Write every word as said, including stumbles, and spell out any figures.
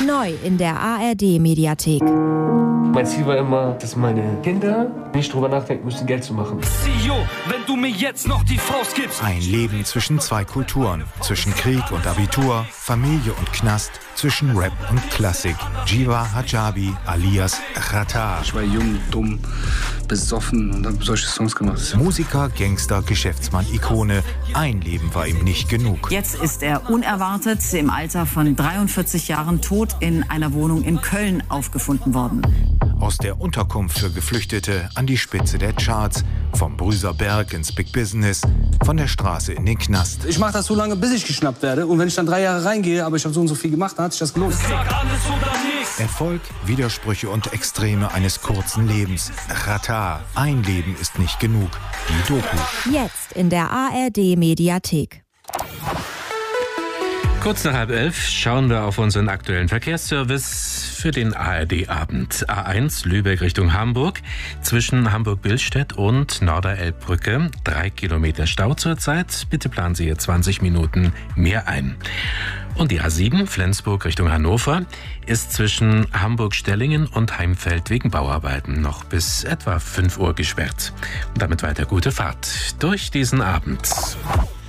Neu in der A R D-Mediathek. Mein Ziel war immer, dass meine Kinder nicht drüber nachdenken müssen, Geld zu machen. Sio, wenn du mir jetzt noch die Faust gibst. Ein Leben zwischen zwei Kulturen, zwischen Krieg und Abitur, Familie und Knast, zwischen Rap und Klassik. Jiva Hijabi alias Xatar. Ich war jung, dumm, besoffen und habe solche Songs gemacht. Musiker, Gangster, Geschäftsmann, Ikone. Ein Leben war ihm nicht genug. Jetzt ist er unerwartet im Alter von dreiundvierzig Jahren tot in einer Wohnung in Köln aufgefunden worden. Aus der Unterkunft für Geflüchtete an die Spitze der Charts, vom Brüser Berg ins Big Business, von der Straße in den Knast. Ich mache das so lange, bis ich geschnappt werde. Und wenn ich dann drei Jahre reingehe, aber ich habe so und so viel gemacht, dann hat sich das gelohnt. Sag alles oder nichts. Erfolg, Widersprüche und Extreme eines kurzen Lebens. Xatar, ein Leben ist nicht genug. Die Doku. Jetzt in der A R D-Mediathek. Kurz nach halb elf schauen wir auf unseren aktuellen Verkehrsservice für den A R D-Abend. A eins Lübeck Richtung Hamburg, zwischen Hamburg-Billstedt und Norderelbbrücke. Drei Kilometer Stau zurzeit. Bitte planen Sie hier zwanzig Minuten mehr ein. Und die A sieben Flensburg Richtung Hannover ist zwischen Hamburg-Stellingen und Heimfeld wegen Bauarbeiten noch bis etwa fünf Uhr gesperrt. Und damit weiter gute Fahrt durch diesen Abend.